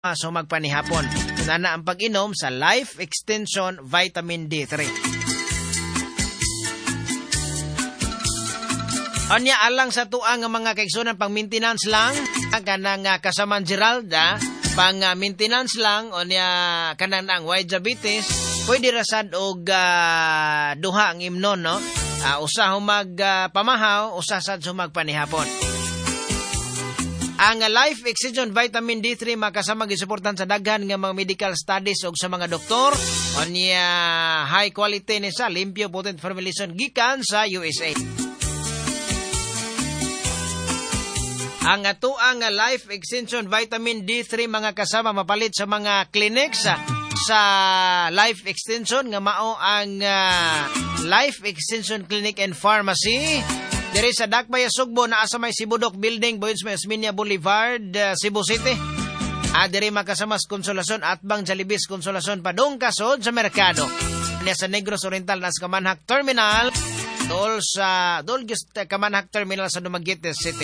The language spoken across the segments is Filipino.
So magpanihapon. Nana ang pag-inom sa Life Extension Vitamin D3. Anya alang sa tuang mga kaigsunan pang maintenance lang, kanang kasaman Geralda, pang maintenance lang onya kanang ang white diabetes, pwede rasad og duha ang imnon, no? Usa humag pamahaw, usa sad humag panihapon. Ang Life Extension Vitamin D3 makasama gisuportan sa daghan nga mga medical studies og sa mga doktor onya high quality ni sa limpyo potent formulation gikan sa USA. Ang atuang Life Extension Vitamin D3 mga kasama mapalit sa mga clinics sa Life Extension nga mao ang Life Extension Clinic and Pharmacy diri sa Dakbay Sugbo naa sa may Sibudok Building, Boyens Minya Boulevard, Cebu City. Diri makasama sa Konsolasyon at Bang Jalibis Konsolasyon padung kasod sa merkado. Niya sa Negros Oriental nas Kamanhak Terminal dol sa Kamanhak Terminal sa Dumaguete City.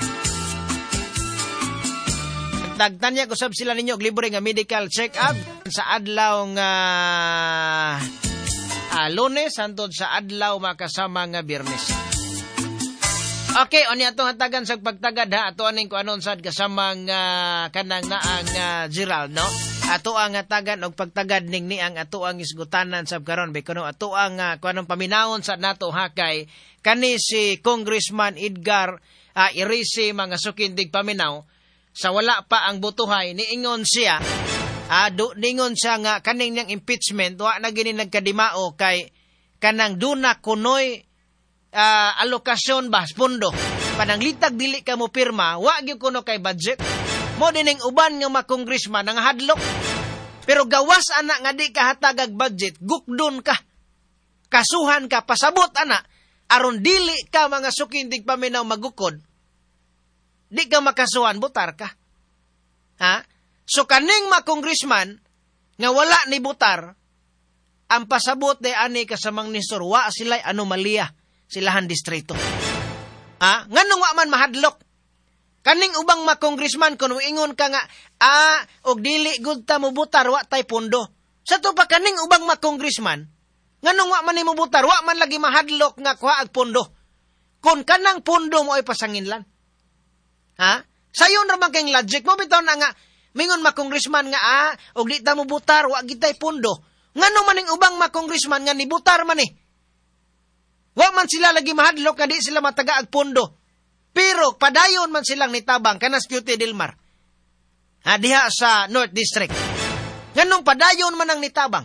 Tagtanya ko sab sila ninyo og libre nga medical check-up sa adlaw nga Lunes hangtod sa adlaw makasama nga Biyernes. Okay, oni atong hatagan sa pagtagad ha. Ato aning ko anon sad kasama nga kanang naang Gerald, no? Ato ang hatagan og pagtagad ning ni ang ato ang isgutanan sab karon kuno ato ang kuanong paminawon sa nato hakay kani si Congressman Edgar Irisi mga sukindig paminaw. Sa wala pa ang butuhay, niingon siya, ningon siya nga kaning niyang impeachment, wa na gini nagkadimao kay kanang duna kunoy alokasyon ba, pondo. Pananglitag dili ka mo pirma, wa gyud kuno kay budget. Mo dining uban nga mga congressman nga hadlok. Pero gawas anak nga di ka hatagag budget, gukdon ka. Kasuhan ka, pasabot anak, aron dili ka mga sukindig paminaw magukod. Di ka makasuhan, butar ka. Ha? So kaning mga congressman nga wala ni butar, ang pasabot de ani kasamang nisor, wa sila'y anomalya silahan distrito. Ha? Nganong wa man mahadlok? Kaning ubang mga congressman kung ingon ka nga, og dili gud ta mo butar, wa tay pondo. Sa to pa kaning ubang mga congressman, nganong wa man ni mo butar, wa man lagi mahadlok nga kuha ag pondo. Kung kanang pondo mo ay pasanginlan. Ha? Sayon naman kayong logic mo, bitaw na nga, mingon ma congressman nga, og di ta mo butar, wa gitay pondo. Ngano man ang ubang ma congressman nga ni butar man Wa man sila lagi mahadlok, nga di sila matagaag pondo. Pero, padayon man silang nitabang, kanas Cute Dilmar. Diha sa North District. Nganong padayon man ang nitabang?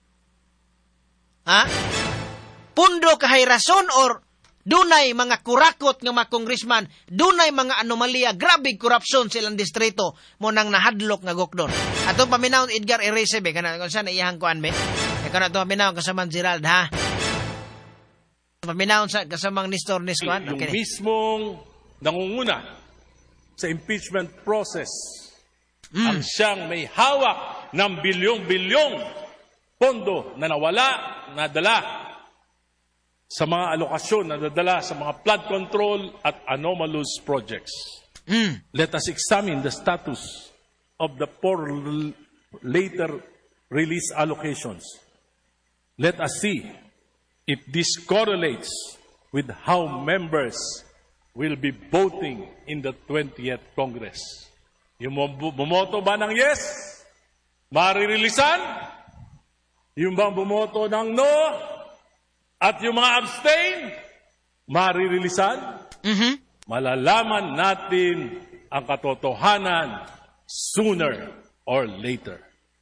Ha? Pondo kahay rason or dunay mga kurakot nga mga congressman, dunay mga anomalya, grabe korupsyon silang distrito mo nang nahadlok nga gukdon. Ato paminaw Edgar Irese be kana kun sa iyang kuan be. Kana to paminaw kasama Gerald ha. Paminaw sa kasamang Nestor Niskuan. Okay. Yung mismong nangunguna sa impeachment process ang siyang may hawak ng bilyong-bilyong pondo na nawala, nadala sa mga alokasyon na dadala sa mga flood control at anomalous projects. Let us examine the status of the four later release allocations. Let us see if this correlates with how members will be voting in the 20th Congress. Yung bumoto ba ng yes? Maririlisan? Yung bang bumoto ng no? At yung mga abstain, maririlisan, malalaman natin ang katotohanan sooner or later.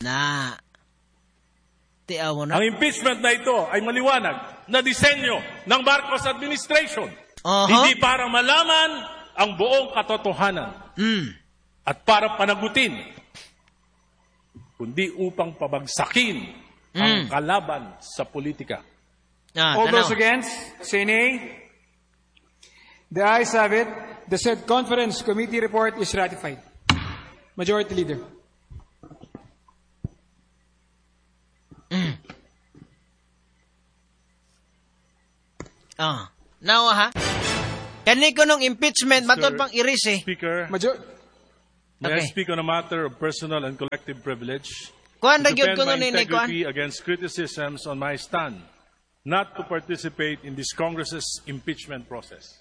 Ang impeachment na ito ay maliwanag na disenyo ng Marcos administration. Hindi para malaman ang buong katotohanan at para panagutin, kundi upang pabagsakin ang kalaban sa politika. All those against, say nay. The ayes have it. The said conference committee report is ratified. Majority Leader. Now ha. Kani ko nung impeachment matod pang Irisi. Speaker. May I Okay. speak on a matter of personal and collective privilege? Kuan To ra gyud defend kuno my nini kuan. integrity against criticisms on my stand, not to participate in this Congress's impeachment process.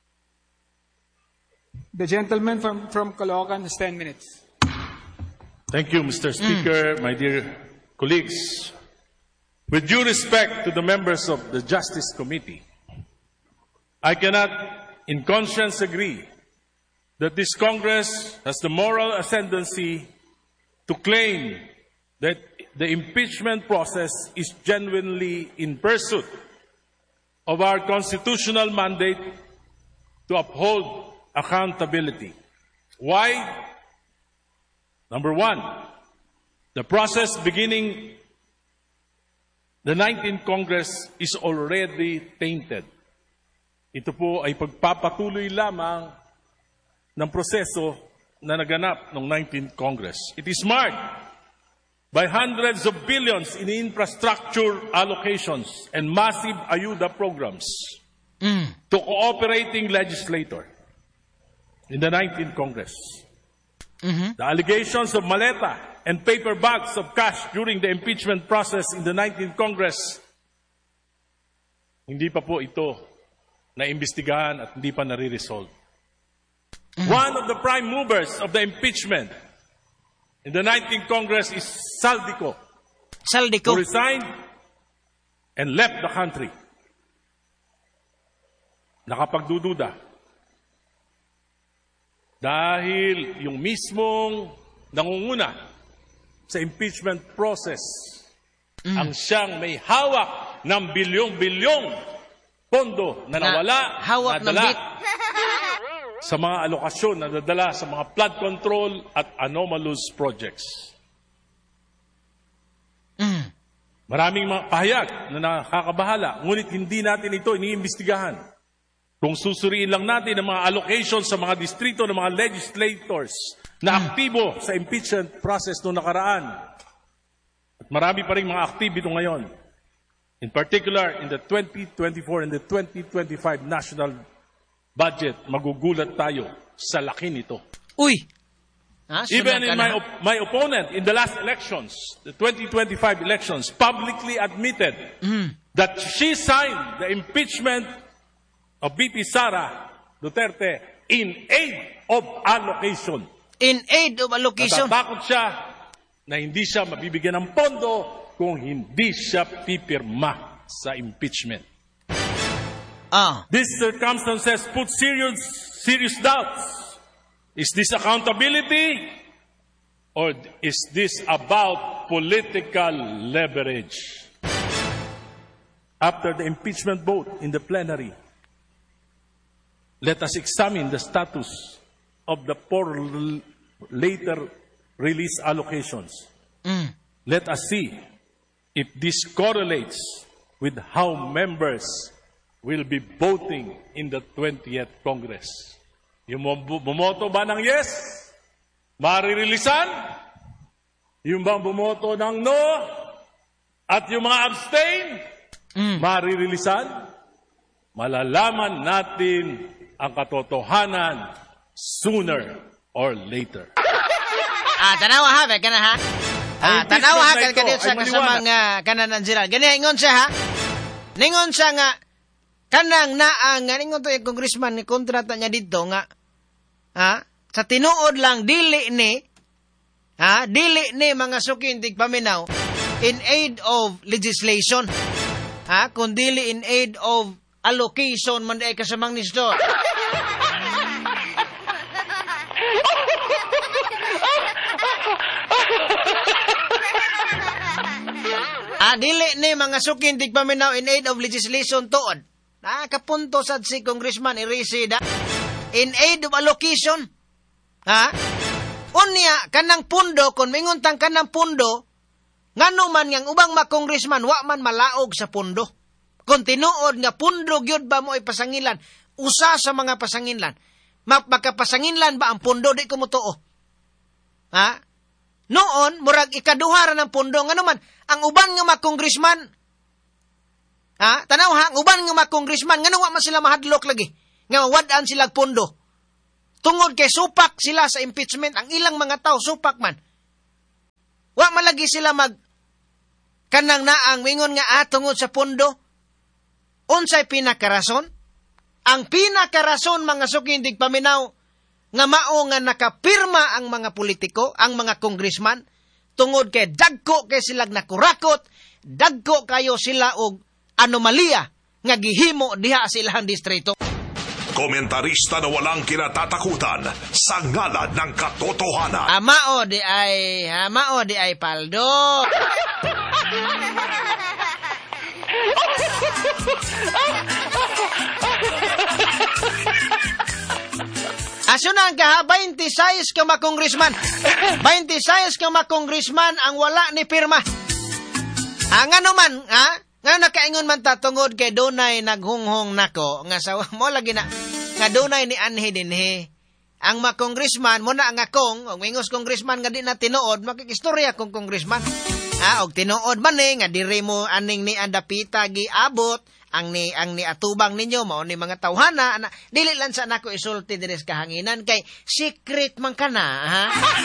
The gentleman from Caloocan has 10 minutes. Thank you, Mr. Speaker, my dear colleagues. With due respect to the members of the Justice Committee, I cannot in conscience agree that this Congress has the moral ascendancy to claim that the impeachment process is genuinely in pursuit of our constitutional mandate to uphold accountability. Why? Number one, the process beginning the 19th Congress is already tainted. Ito po ay pagpapatuloy lamang ng proseso na naganap ng 19th Congress. It is marked by hundreds of billions in infrastructure allocations and massive ayuda programs to cooperating legislator in the 19th Congress. The allegations of maleta and paper bags of cash during the impeachment process in the 19th Congress, hindi pa po ito naimbestigahan at hindi pa nare-resolve. One of the prime movers of the impeachment in the 19th Congress is Saldico, Saldico. who resigned and left the country. Nakapagdududa. Dahil yung mismong nangunguna sa impeachment process ang siyang may hawak ng bilyong-bilyong pondo na nawala, hawak ng nadala bit. sa mga alokasyon na nadala sa mga flood control at anomalous projects. Maraming mga pahayag na nakakabahala, ngunit hindi natin ito iniimbestigahan. Kung susuriin lang natin ang mga allocations sa mga distrito ng mga legislators na aktibo sa impeachment process noong nakaraan. At marami pa rin mga aktibo ngayon. In particular, in the 2024 and the 2025 national budget, magugulat tayo sa laki nito. Uy. Even in my opponent in the last elections, the 2025 elections, publicly admitted that she signed the impeachment of VP Sara Duterte in aid of allocation. In aid of allocation. Natatakot siya na hindi siya mabibigyan ng pondo kung hindi siya pipirma sa impeachment. These circumstances put serious doubts. Is this accountability or is this about political leverage? After the impeachment vote in the plenary, let us examine the status of the four later release allocations. Let us see if this correlates with how members will be voting in the 20th Congress. Yung bumoto ba ng yes, maririlisan? Yung bang bumoto ng no, at yung mga abstain, maririlisan? Malalaman natin ang katotohanan sooner or later. Tanawa ha, be kana ha. Tanawa ha kan kadiyot sa kasamang kananan sila. Gani ingon siya ha. Ningon siya nga kanang naang ningon to yung congressman ni kontrata niya dito nga sa tinuod lang dili ni mga sukintig paminaw in aid of legislation. Kung dili in aid of allocation man ay kasamang nisto. Dili ni mga sukintig paminaw in aid of legislation tuod. Nakapunto sad si Congressman Irisida in aid of allocation. Unya kanang pundo kon minguntang kanang pundo ngano man yang ubang mga congressman wa man malaog sa pundo. Kung tinuod nga pundo gyud ba mo ipasangilan usa sa mga pasanginlan. Makapasanginlan ba ang pundo di ko mutuo. Noon murag ikaduha ra ng pundo ngano man ang uban nga mga congressman tanaw ha, ang uban nga mga congressman ngano wa man sila mahadlok lagi nga wad-an sila pundo. Tungod kay supak sila sa impeachment, ang ilang mga tao supak man. Wa malagi sila kanang naang mingon nga tungod sa pondo. Unsay pinakarason? Ang pinakarason mga sukindig paminaw nga mao nga nakapirma ang mga politiko, ang mga congressman, tungod kay dagko kay sila nakurakot, dagko kayo sila og anomalya nga gihimo diha sa ilang distrito. Komentarista na walang kinatatakutan sa ngalan ng katotohanan. Mao di ay paldo. Aso na ka, 26 ka makongresman. 26 ka makongresman ang wala ni pirma. Ang ano man, nga nakaingon man tatungod kay dunay naghunghong nako, nga sa mo lagi na, nga dunay ni anhi dinhi. Ang makongresman mo na ang akong, ang wingos kongresman nga di na tinuod, makikistorya kong kongresman. Og tinuod man nga diri mo aning ni andapita giabot, ang ni atubang ninyo mao ni mga tawhana dili lang sa nako isulti diri sa kahanginan kay secret man kana ha.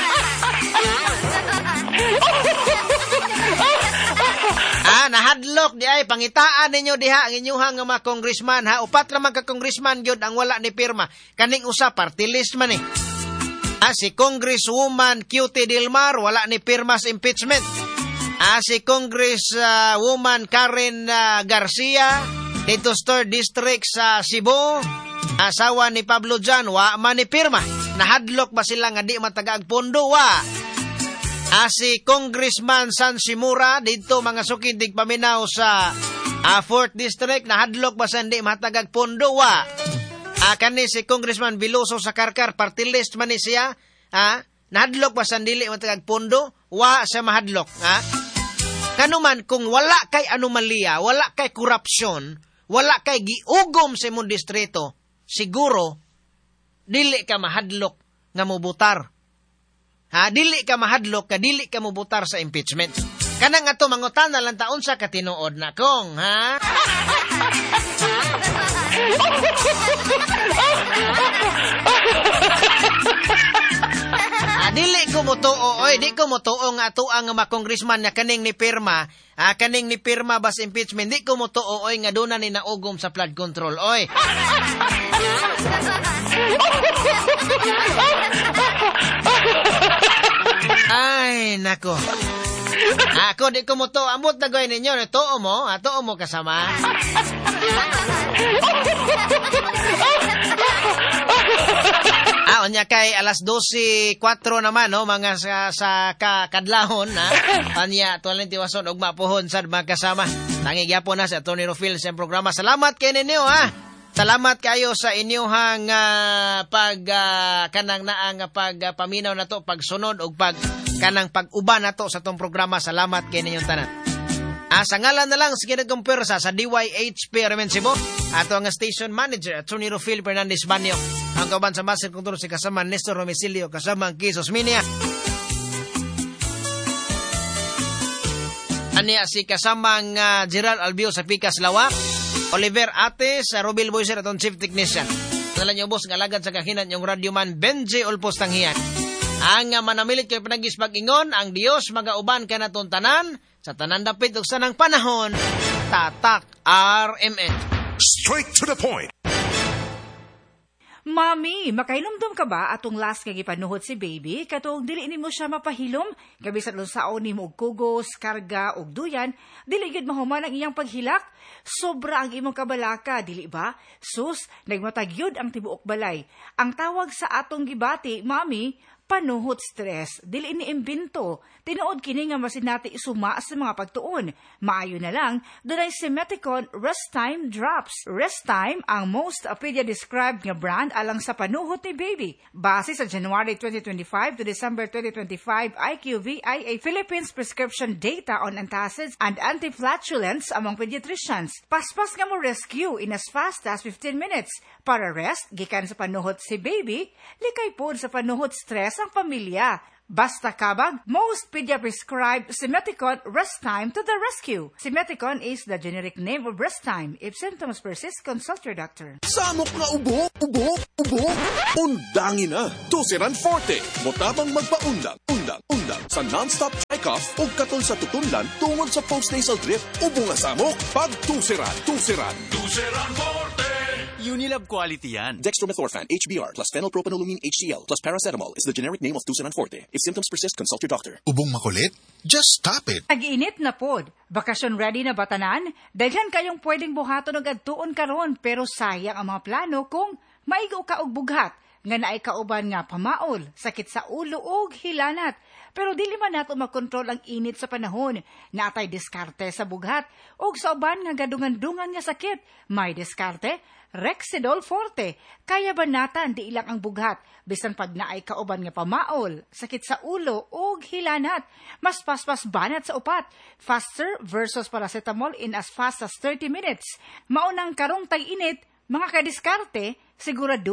Nahadlok di ay pangitaan ninyo diha ang inyuhang mga congressman ha. Upat ra man ka congressman gyud ang wala ni pirma. Kaning usa party list man si Congresswoman Cutie Dilmar wala ni pirma sa impeachment. Si Congresswoman Karen Garcia dito sa 3rd District sa Cebu, asawa ni Pablo Jan, wa man ni pirma. Nahadlok ba sila nga di matagaag pondo, wa? Si Congressman San Simura dito mga sukindig paminaw sa 4th District, nahadlok ba sa hindi matagag pondo, wa? Kani si Congressman Biloso sa Karkar, party list man ni siya, nahadlok ba sa dili matagag pondo, wa sa mahadlok, Kanuman, kung wala kay anomalya, wala kay korupsyon, wala kay giugom sa imong distrito, siguro, dili ka mahadlok nga mubutar. Dili ka mahadlok, dili ka mubutar sa impeachment. Kanang ato mangutan na lang taon sa katinuod na kong, Dili ko mo tuo nga ato ang mga congressman nga kaning ni pirma, bas impeachment, di ko mo tuo nga doon na ni naugom sa flood control, oy. Ay, nako. Ako di ko mo tuo, amot na gawin ninyo, tuo mo kasama. Onya kay alas 12:04 naman mga sa kadlahon Onya tuwalin tiwason og mapuhon sad magkasama. Nangigyapon na sa Tony Rofil sa programa. Salamat kay ninyo Salamat kayo sa inyong kanang naang pagpaminaw na to, pagsunod og kanang pag-uban na to sa tong programa. Salamat kay ninyong tanan. Sa ngalan na lang, sige nagkumpersa sa DYHP Remensibo, ato ang station manager, Tony Rofil Fernandez Banyo, ang kauban sa Master Control si kasama Nestor Romicilio, kasama ang Kisos Minia. Anya si kasamang Gerald Albio sa Picas Lawak, Oliver Ates, Robil Boyser atong Chief Technician. Nalan yung boss ng alagad sa kahinan yung Radio Man Benji Olpos Tanghian. Ang manamilit kayo panagis pag-ingon, ang Dios magauban ka na tanan, sa tanan dapit ug sanang panahon, Tatak RMN. Straight to the point. Mami, makailumdum ka ba atong last kay gipanuhot si baby? Katong dili nimo siya mapahilom, gabi sa lunsaon nimo og kugos, karga og duyan, dili gid mahuman ang iyang paghilak. Sobra ang imong kabalaka, dili ba? Sus, nagmatagyod ang tibuok balay. Ang tawag sa atong gibati, mami, panuhot stress, dili ni imbento. Tinuod kini nga masinati isuma sa mga pagtuon. Maayo na lang, dunay si Meticon Rest Time Drops. Rest Time ang most pedia-described nga brand alang sa panuhot ni baby. Base sa January 2025 to December 2025 IQVIA Philippines prescription data on antacids and anti-flatulence among pediatricians. Paspas nga mo rescue in as fast as 15 minutes. Para rest, gikan sa panuhot si baby, likay pod sa panuhot stress ang pamilya. Basta kabag, most pedia-prescribed Simeticon Restime to the rescue. Simeticon is the generic name of Restime. If symptoms persist, consult your doctor. Samok nga ubo. Undangin na. Tusiran Forte. Motabang magpaundang. Sa non-stop dry cough o katol sa tutunlan tungod sa postnasal drip. Ubo nga samok. Pag tusiran. Tuseran Forte! Unilab quality yan. Dextromethorphan, HBr, plus phenylpropanolamine HCl, plus paracetamol is the generic name of Tusiran Forte. If symptoms persist, consult your doctor. Ubong makulit? Just stop it. Ag-init na pod. Bakasyon ready na batanan? Daghan kayong pwedeng buhaton og adtuon karon pero sayang ang mga plano kung maigo ka og bughat nga naay kauban nga pamaol, sakit sa ulo ug hilanat. Pero dili man nato makontrol ang init sa panahon. Naatay diskarte sa bughat ug sa uban nga gadungan-dungan nga sakit. May diskarte, Rexidol Forte. Kaya banatan di ilang ang bughat bisan pag naay kauban nga pamaol, sakit sa ulo ug hilanat. Mas paspas banat sa upat. Faster versus paracetamol in as fast as 30 minutes. Maunang karong tag-init, mga kadiskarte, sigurado